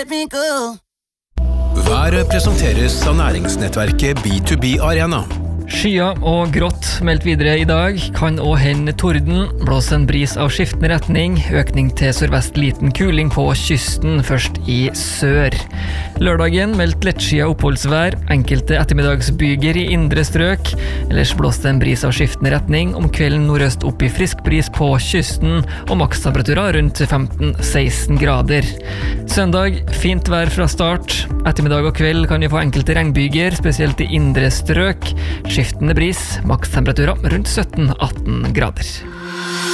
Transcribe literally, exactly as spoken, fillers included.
Været presenteres av næringsnettverket B to B Arena. Skyer og grått meldt videre i dag, kan også hende torden, blåse en bris av skiftende retning, økning til sørvest liten kuling på kysten, først i sør. Lørdagen meldt lettskia oppholdsvær, enkelte ettermiddagsbyger i indre strøk, ellers blåste en bris av skiftende retning, om kvelden nordøst opp i frisk bris på kysten, og makstemperaturer rundt femten til seksten grader. Søndag, fint vær fra start, ettermiddag og kveld kan vi få enkelte regnbyger, spesielt i indre strøk, skiftende bris, makstemperaturer rundt sytten til atten grader.